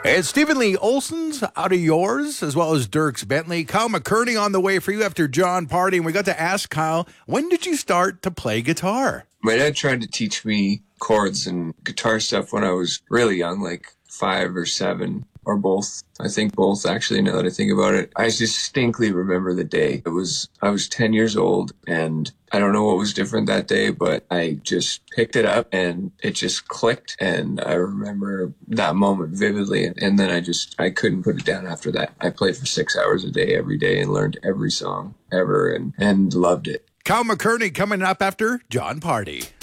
It's Stephen Lee Olson's Out of Yours, as well as Dirks Bentley. Kyle McKerney on the way for you after John Party. And we got to ask Kyle, when did you start to play guitar? My dad tried to teach me chords and guitar stuff when I was really young, like 5 or 7, or both. I think both, actually, now that I think about it. I distinctly remember the day. I was 10 years old, and I don't know what was different that day, but I just picked it up and it just clicked. And I remember that moment vividly. And then I couldn't put it down after that. I played for 6 hours a day, every day, and learned every song ever and loved it. Kyle McKerney coming up after John Party.